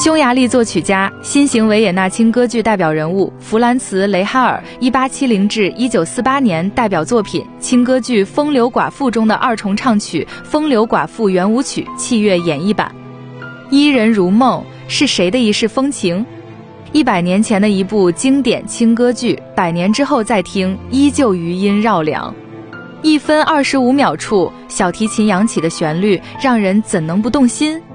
匈牙利作曲家，新型维也纳轻歌剧代表人物弗兰茨·雷哈尔1870至1948年代表作品轻歌剧《风流寡妇》中的二重唱曲《风流寡妇圆舞曲》器乐演绎版。伊人如梦是谁的一世风情？100年前的一部经典轻歌剧，100年之后再听，依旧余音绕梁。1分25秒处，小提琴扬起的旋律，让人怎能不动心？